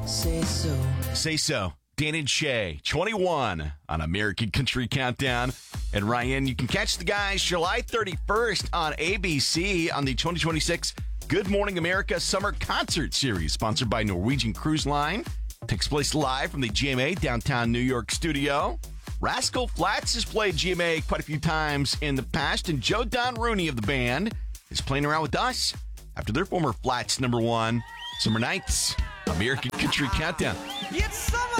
Say so. Say so. Dan and Shay, 21 on American Country Countdown. And Ryan, you can catch the guys July 31st on ABC on the 2026 Good Morning America Summer Concert Series, sponsored by Norwegian Cruise Line. Takes place live from the GMA downtown New York studio. Rascal Flatts has played GMA quite a few times in the past, and Joe Don Rooney of the band is playing around with us after their former Flatts #1 Summer Nights. American Country Countdown. It's summer.